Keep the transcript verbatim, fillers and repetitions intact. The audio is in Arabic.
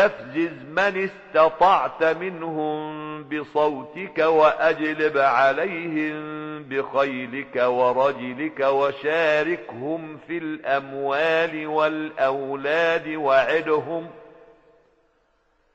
أفزز من استطعت منهم بصوتك وأجلب عليهم بخيلك ورجلك وشاركهم في الأموال والأولاد وعدهم